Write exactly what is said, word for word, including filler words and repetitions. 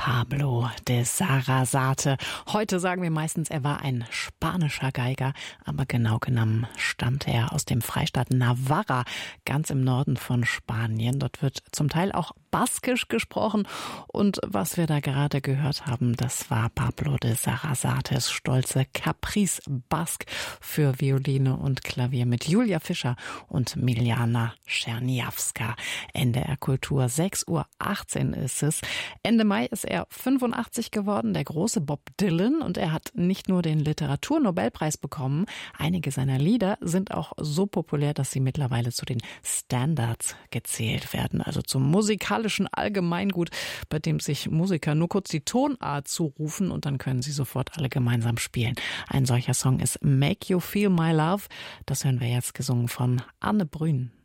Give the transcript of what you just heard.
Pablo de Sarasate. Heute sagen wir meistens, er war ein spanischer Geiger, aber genau genommen stammt er aus dem Freistaat Navarra, ganz im Norden von Spanien. Dort wird zum Teil auch Baskisch gesprochen und was wir da gerade gehört haben, das war Pablo de Sarasates stolze Caprice Basque für Violine und Klavier mit Julia Fischer und Miljana Czerniawska. N D R Kultur, sechs Uhr achtzehn ist es. Ende Mai ist er fünfundachtzig geworden, der große Bob Dylan, und er hat nicht nur den Literaturnobelpreis bekommen, einige seiner Lieder sind auch so populär, dass sie mittlerweile zu den Standards gezählt werden, also zum musikalischen Allgemeingut, bei dem sich Musiker nur kurz die Tonart zurufen und dann können sie sofort alle gemeinsam spielen. Ein solcher Song ist Make You Feel My Love, das hören wir jetzt gesungen von Anne Brün.